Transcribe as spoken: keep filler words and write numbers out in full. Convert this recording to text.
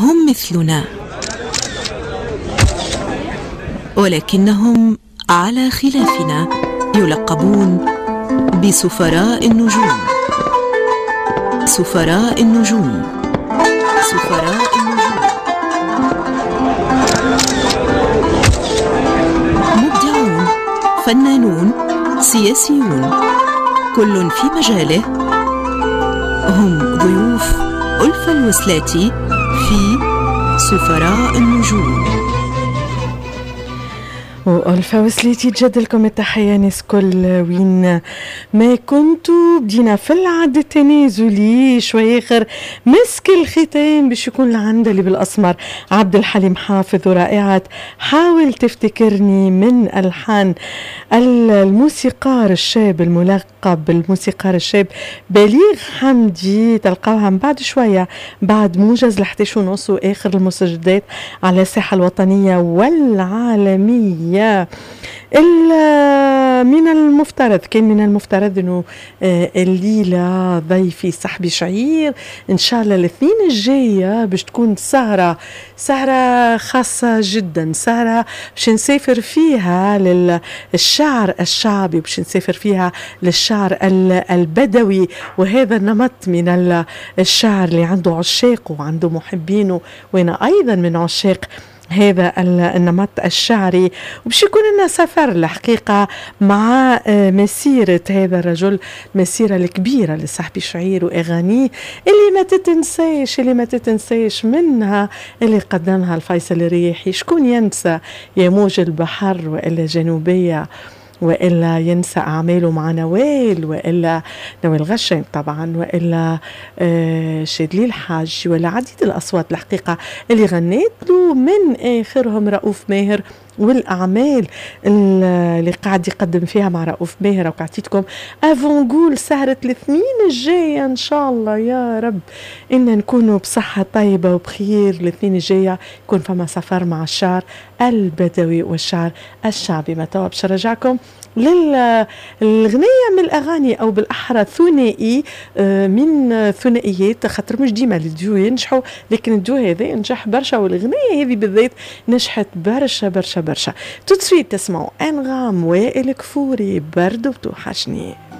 هم مثلنا، ولكنهم على خلافنا يلقبون بسفراء النجوم. سفراء النجوم، سفراء النجوم، مبدعون، فنانون، سياسيون، كل في مجاله. هم ضيوف ألفة الوسلاتي في سفراء النجوم. وألفة وسليتي تجد لكم التحية ناس كل وين ما كنتوا. بدينا في العد التنازلي شوي آخر مسك الختام باش يكون العندلي بالأسمر عبد الحليم حافظ ورائعة حاول تفتكرني من ألحان الموسيقار الشاب الملقب بالموسيقار الشاب بليغ حمدي. تلقاوها من بعد شوية بعد موجز لحتاش ونص وآخر المسجدات على الساحة الوطنية والعالمية. من المفترض كان من المفترض انه الليله ضيفي صاحبي شعير ان شاء الله الاثنين الجايه باش تكون سهره سهره خاصه جدا، سهره باش نسافر فيها للشعر الشعبي، باش نسافر فيها للشعر البدوي، وهذا النمط من الشعر اللي عنده عشاق وعنده محبينه، وانا ايضا من عشاق هذا النمط الشعري. وبش يكون لنا سفر الحقيقة مع مسيرة هذا الرجل، مسيرة الكبيرة لصاحبي شعير وأغانيه اللي ما تتنسيش اللي ما تتنسيش منها اللي قدمها الفيصل الريحي. شكون ينسى يا موج البحر وإلا جنوبية، وإلا ينسى أعماله مع نوال، وإلا نوال غشام طبعا، وإلا آه شادلي الحاج، ولا عديد الأصوات الحقيقة اللي غنيت له، من آخرهم رؤوف ماهر والأعمال اللي قاعد يقدم فيها مع رؤوف ماهر. وقعدتكم أفونقول سهرة الاثنين الجاية إن شاء الله يا رب إن نكونوا بصحة طيبة وبخير. الاثنين الجاية يكون فما سفر مع الشعر البدوي والشعر الشعبي. ما توا باش نرجعكم للغنية من الأغاني أو بالأحرى ثنائي من ثنائيات، خاطر مش ديما الديو ينجحوا، لكن الديو هذا ينجح برشا، والغنية هذه بالذات نجحت برشا برشا برشا. تتصفيد تسمعوا أنغام وائل كفوري برد بتوحشني.